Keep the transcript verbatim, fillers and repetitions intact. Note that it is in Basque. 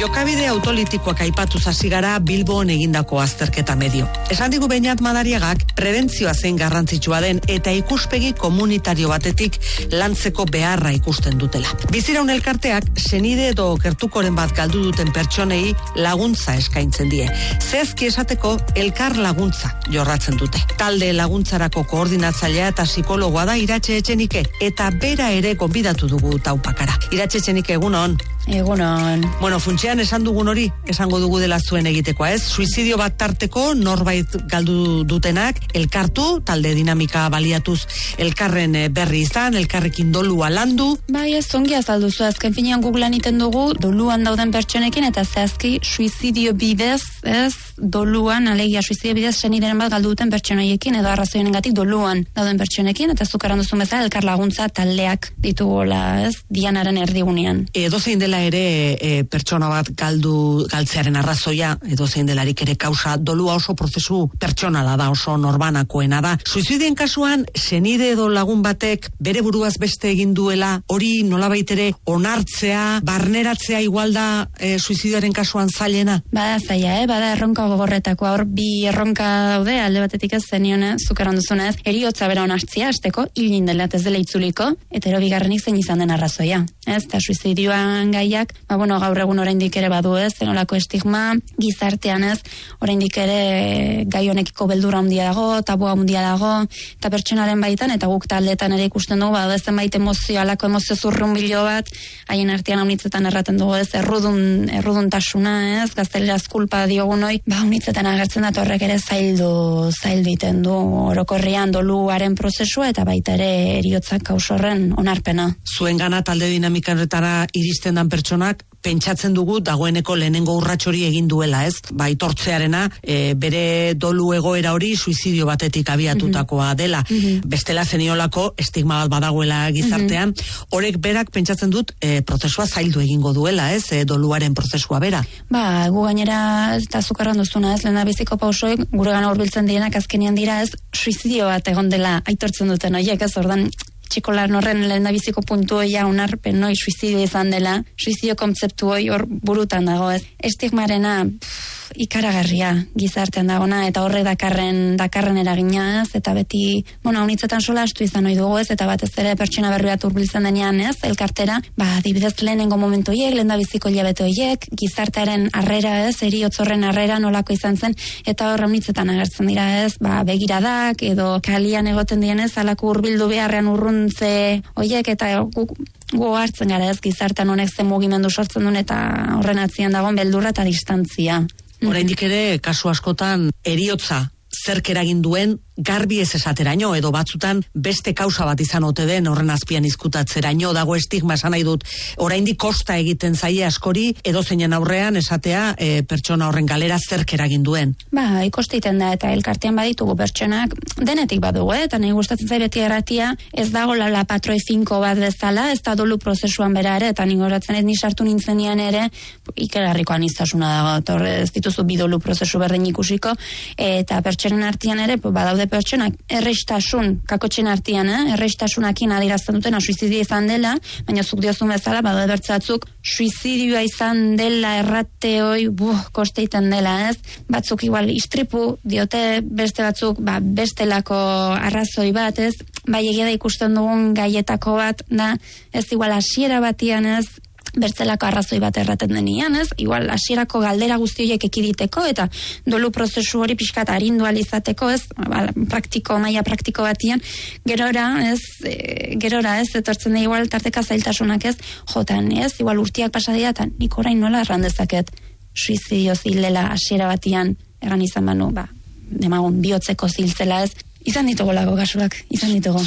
Jokabide autolitikoak aipatu hasi gara Bilbon egindako azterketa medio. Esan digu Beñat Madariagak prebentzioa zein garrantzitsua den eta ikuspegi komunitario batetik lantzeko beharra ikusten dutela. Biziraun elkarteak senide edo gertukoren bat galdu duten pertsonei laguntza eskaintzen die. Zehazki esateko elkar laguntza jorratzen dute. Talde laguntzarako koordinatzailea eta psikologoa da Iratxe Etxenike eta bera ere gonbidatu dugu taupakara. Iratxe Etxenike, egunon. Egunon. Bueno, funtsean esan dugun hori, esango dugu dela zuen egitekoa, ez? Suizidio bat tarteko norbait galdu dutenak, elkartu, talde dinamika baliatuz elkarren berri izan, elkarrekin dolua landu. Bai, ez ongi azalduzu, azken finean Googlean iten dugu, doluan dauden pertsonekin, eta zehazki suizidio bidez, ez, doluan, alegia suizidio bidez senideren bat galdu duten pertsonaiekin, edo arrazoionengatik doluan dauden pertsonekin, eta zukaran duzu bezala elkar laguntza taldeak ditugola, ez, dianaren erdigunean. Edo zein dela ere e, pertsona bat galdu galtzearen arrazoia, edo zein delarik ere kausa, dolua oso prozesu pertsonala da, oso norbanakoena da. Suizidien kasuan, senide edo lagun batek bere buruaz beste egin duela, hori nolabait ere onartzea, barneratzea igual da e, suizidioaren kasuan zailena? Bada zaila, eh? Bada erronka gogorretako, hor bi erronka daude, alde batetik ez zenione, zukaran duzunez, eriotza bera onartzea, azteko, hilin dela ez dela itzuliko, eta ero bigarrenik zein izan den arrazoia. Ez, eta suizidioan gaiak, ba, bueno, gaur egun oraindik ere badu ez, zenolako estigma, gizartean ez, oraindik ere gai honekiko beldurra handia dago, tabua handia dago, eta pertsonaren baitan, eta guk taldeetan ere ikusten dugu, badu ezen bait emozio, alako emozio zurrunbilo bat, haien artean haunitzetan erraten dugu ez, errudun, erruduntasuna ez, gazteleraz kulpa diogun hoi, ba, haunitzetan agertzen da horrek ere zaildu, zaildu iten du, orokorrian doluaren prozesua, eta baita ere eriotzak kausorren onarpena. Zuen gana talde dinamikanetara iristen dan pertsonak, pentsatzen dugu dagoeneko lehenengo urrats hori egin duela, ez? Ba, aitortzearena, e, bere dolu egoera hori suizidio batetik abiatutakoa dela. Mm-hmm. Bestela zeniolako estigma bat badagoela gizartean, horrek berak pentsatzen dut e, prozesua zaildu egingo duela, ez? E, doluaren prozesua bera. Ba, gu gainera eta zukarran duzuna, ez? Lehen biziko pausoek gure gana hurbiltzen direnak azkenean dira, ez? Suizidio bat egon dela aitortzen duten horiek, ez? Ordan txikolar norren lehen biziko puntu ja unarpen noi suizidio izan dela, suizidio kontzeptu hoi hor burutan dago, ez? Estigmarena pff, ikaragarria gizartean dagona, eta horre dakarren dakarren eragina, ez? Eta beti, bueno, haunitzetan sola astu izan ohi dugu, ez? Eta batez ere pertsona berri bat hurbiltzen denean, ez? Elkartera, ba, adibidez lehenengo momentu horiek, lehen biziko hilabete horiek, gizartearen harrera, ez? Eriotzorren harrera nolako izan zen, eta hor haunitzetan agertzen dira, ez? Ba, begiradak, edo kalian egoten dienez, alako hurbildu beharrean urrun ze hoiek eta gu, gu hartzen gara ez gizartean honek ze mugimendu sortzen duen eta horren atzian dagoen beldurra eta distantzia. Oraindik ere kasu askotan eriotza zerk eragin duen garbi ez esateraino, edo batzutan beste kausa bat izan ote den horren azpian izkutatzeraino, dago estigma esan nahi dut, oraindik kosta egiten zaie askori, edo zeinen aurrean esatea e, pertsona horren galera zerk eragin duen. Ba, ikoste iten da, eta elkartean baditugu pertsonak, denetik badugu, eh? Eta nahi gustatzen zai beti erratia, ez dago la patroi finko bat bezala, ez da dolu prozesuan bera ere, eta ningoratzen ez ni sartu nintzenian ere, ikerarriko anistasuna dago, eta ez dituzu bidolu prozesu berdin ikusiko, eta pertsonen artean ere, badaude pertsonak erreistasun, kakotxen artean, eh? erreistasunakin adirazten duten suizidio izan dela, baina zuk diozun bezala, badaude bertzatzuk suizidioa izan dela errate hoi, buh, kosteiten dela, ez? Batzuk igual istripu diote, beste batzuk, ba, bestelako arrazoi bat, ez? Bai egia da ikusten dugun gaietako bat, da, ez igual hasiera batian, ez? Bertzelako arrazoi bat erraten denian, ez? Igual, hasierako galdera guzti horiek ekiditeko, eta dolu prozesu hori pixkat arindu alizateko, ez? Ba, praktiko, maila praktiko batian, gerora, ez? E, gerora, ez? Etortzen da igual, tarteka zailtasunak, ez? Jotan, ez? Igual urtiak pasadia, eta nik orain nola errandezaket suizidio zilela hasiera batian, egan izan banu, ba, demagun, bihotzeko ziltzela, ez? Izan ditugu lago kasuak, izan ditugu.